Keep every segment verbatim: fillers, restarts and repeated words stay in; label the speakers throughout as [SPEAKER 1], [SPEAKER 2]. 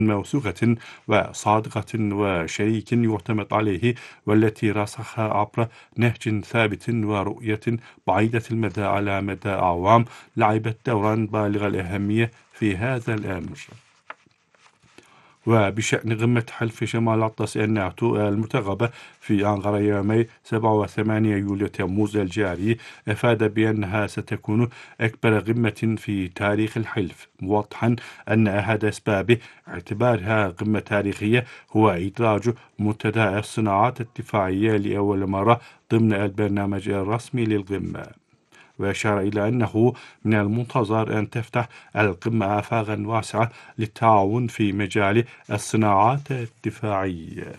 [SPEAKER 1] موثوقة وصادقة وشريك يعتمد عليه، والتي رسخها عبر نهج ثابت ورؤية بعيدة المدى على مدى أعوام لعبت دورا بالغ الأهمية في هذا الأمر. وبشأن قمة حلف شمال الأطلس الناتو المرتقبة في أنقرة يومي سبعة وثمانية يوليو تموز الجاري، أفاد بأنها ستكون أكبر قمة في تاريخ الحلف، موضحا أن أحد أسباب اعتبارها قمة تاريخية هو إدراج منتدى الصناعات الدفاعية لأول مرة ضمن البرنامج الرسمي للقمة. وأشار إلى أنه من المنتظر أن تفتح القمة آفاقا واسعة للتعاون في مجال الصناعات الدفاعية.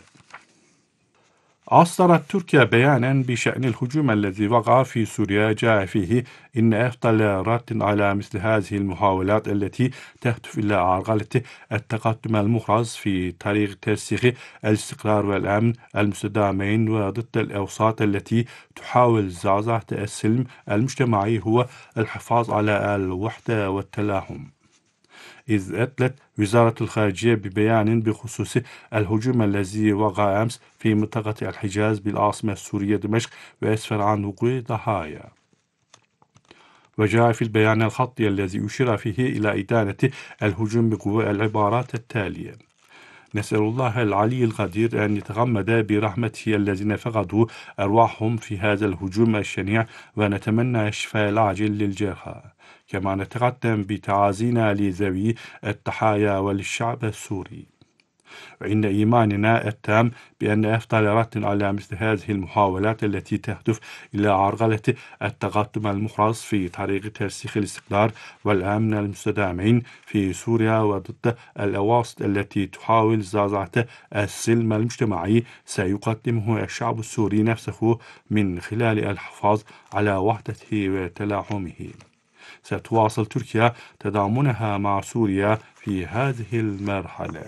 [SPEAKER 1] أصدرت تركيا بيانا بشأن الهجوم الذي وقع في سوريا، جاء فيه إن أفضل رد على مثل هذه المحاولات التي تهدف إلى عرقلة التقدم المحرز في طريق ترسيخ الاستقرار والأمن المستدامين وضد الأوساط التي تحاول زعزعة السلم المجتمعي هو الحفاظ على الوحدة والتلاحم. إذ أدلت وزارة الخارجية ببيان بخصوص الهجوم الذي وقع أمس في منطقة الحجاز بالعاصمة السورية دمشق، وأسفر عن وقوع ضحايا. وجاء في البيان الخطي الذي أشير فيه إلى إدانة الهجوم بقوة العبارات التالية: نسأل الله العلي القدير أن يتغمد برحمته الذين فقدوا أرواحهم في هذا الهجوم الشنيع، ونتمنى الشفاء العاجل للجرحى، كما نتقدم بتعازينا لذوي الضحايا وللشعب السوري. وإن إيماننا التام بأن أفضل رد على مثل هذه المحاولات التي تهدف إلى عرقلة التقدم المحرز في طريق ترسيخ الاستقرار والأمن المستدامين في سوريا وضد الأواسط التي تحاول زعزعة السلم المجتمعي سيقدمه الشعب السوري نفسه من خلال الحفاظ على وحدته وتلاحمه. ستواصل تركيا تضامنها مع سوريا في هذه المرحلة.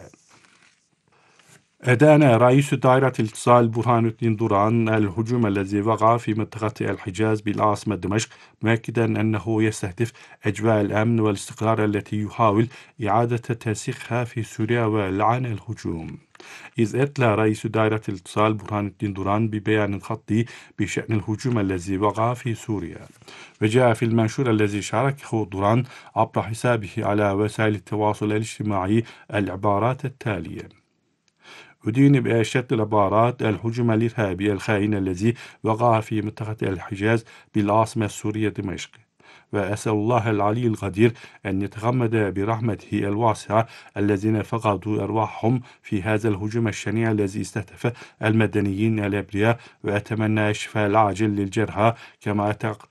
[SPEAKER 1] أدان رئيس دائرة الاتصال برهان الدين دوران الهجوم الذي وقع في منطقة الحجاز بالعاصمة دمشق، مؤكدا أنه يستهدف أجواء الأمن والاستقرار التي يحاول إعادة ترسيخها في سوريا، ولعن الهجوم. إذ أدلى رئيس دائرة الاتصال برهان الدين دوران ببيان خطي بشأن الهجوم الذي وقع في سوريا. وجاء في المنشور الذي شاركه دوران عبر حسابه على وسائل التواصل الاجتماعي العبارات التالية: أدين بأشد العبارات الهجوم الإرهابي الخائن الذي وقع في منطقة الحجاز بالعاصمة السورية دمشق، وأسأل الله العلي القدير أن يتغمد برحمته الواسعة الذين فقدوا أرواحهم في هذا الهجوم الشنيع الذي استهدف المدنيين الأبرياء، وأتمنى الشفاء العاجل للجرحى، كما